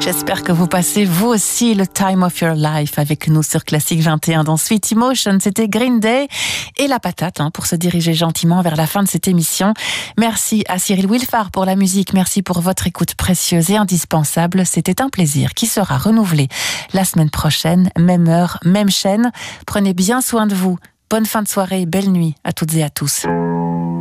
J'espère que vous passez vous aussi le time of your life avec nous sur Classique 21 dans Sweet Emotion. C'était Green Day et la patate pour se diriger gentiment vers la fin de cette émission. Merci à Cyril Wilfard pour la musique. Merci pour votre écoute précieuse et indispensable. C'était un plaisir qui sera renouvelé la semaine prochaine. Même heure, même chaîne. Prenez bien soin de vous. Bonne fin de soirée, belle nuit à toutes et à tous.